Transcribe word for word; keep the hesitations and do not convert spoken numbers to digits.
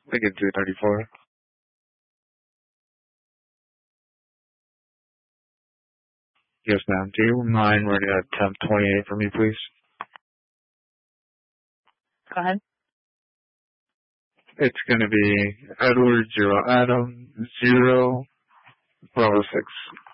I can do thirty-four. Yes, ma'am. Do you mind running at temp twenty-eight for me, please? Go ahead. It's going to be Edward Zero Adam Zero Bravo Six.